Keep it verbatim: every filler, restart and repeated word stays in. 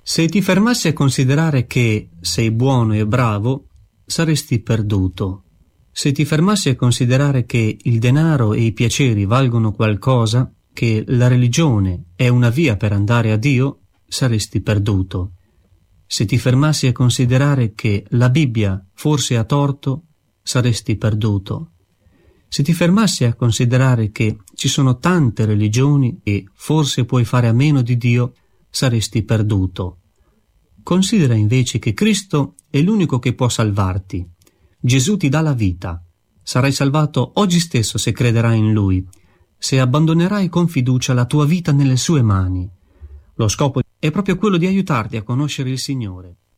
Se ti fermassi a considerare che sei buono e bravo, saresti perduto. Se ti fermassi a considerare che il denaro e i piaceri valgono qualcosa, che la religione è una via per andare a Dio, saresti perduto. Se ti fermassi a considerare che la Bibbia forse ha torto, saresti perduto. Se ti fermassi a considerare che ci sono tante religioni e forse puoi fare a meno di Dio, saresti perduto. Considera invece che Cristo è l'unico che può salvarti. Gesù ti dà la vita. Sarai salvato oggi stesso se crederai in Lui, se abbandonerai con fiducia la tua vita nelle sue mani. Lo scopo è proprio quello di aiutarti a conoscere il Signore.